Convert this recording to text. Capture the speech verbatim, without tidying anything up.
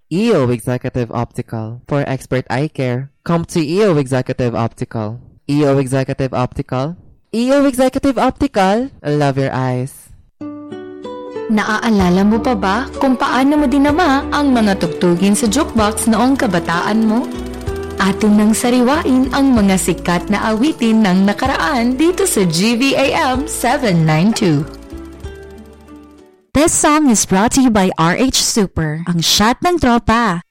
E O Executive Optical. For expert eye care, come to E O Executive Optical. E O Executive Optical. E O Executive Optical. Love your eyes. Naaalala mo pa ba kung paano mo dinama ang mga tugtugin sa jukebox noong kabataan mo? Atin nang sariwain ang mga sikat na awitin ng nakaraan dito sa G V A M seven ninety-two. This song is brought to you by R H Super, ang shot ng tropa.